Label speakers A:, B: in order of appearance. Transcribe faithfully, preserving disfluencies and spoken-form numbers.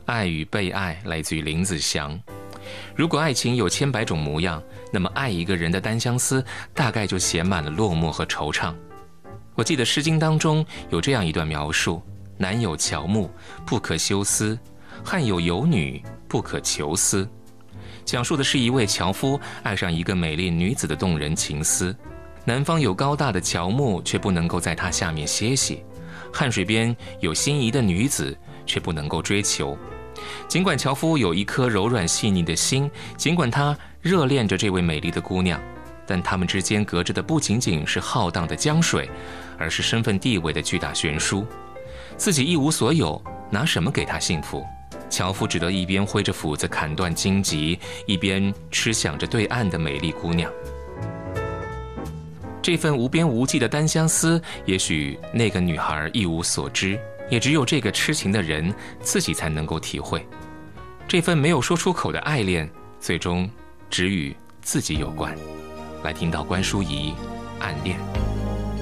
A: 爱与被爱来自于林子祥。如果爱情有千百种模样，那么爱一个人的单相思大概就写满了落寞和惆怅。我记得《诗经》当中有这样一段描述：男有乔木，不可休思；汉有游女，不可求思。讲述的是一位樵夫爱上一个美丽女子的动人情思。南方有高大的乔木，却不能够在它下面歇息；汉水边有心仪的女子，却不能够追求。尽管樵夫有一颗柔软细腻的心，尽管他热恋着这位美丽的姑娘，但他们之间隔着的不仅仅是浩荡的江水，而是身份地位的巨大悬殊。自己一无所有，拿什么给她幸福？樵夫只得一边挥着斧子砍断荆棘，一边痴想着对岸的美丽姑娘。这份无边无际的单相思，也许那个女孩一无所知，也只有这个痴情的人自己才能够体会。这份没有说出口的爱恋，最终只与自己有关。来听到关淑怡《暗恋》。